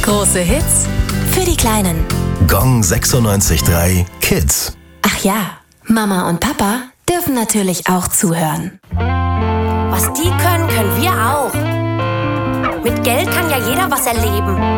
Große Hits für die Kleinen. Gong 96.3 Kids. Ach ja, Mama und Papa dürfen natürlich auch zuhören. Was die können, können wir auch. Mit Geld kann ja jeder was erleben.